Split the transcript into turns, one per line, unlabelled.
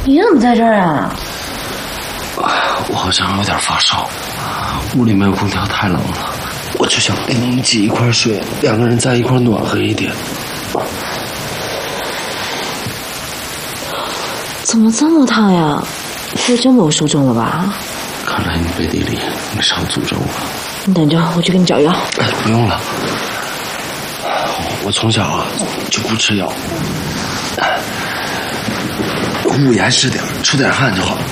你怎么在这儿啊？
我好像有点发烧，屋里没有空调，太冷了。我就想跟你挤一块睡，两个人在一块暖和一点。
怎么这么烫呀？是真把我说中了吧？
看来你背地里没少诅咒我。
你等着，我去给你找药。
不用了，我从小就不吃药，捂严实点，出点汗就好。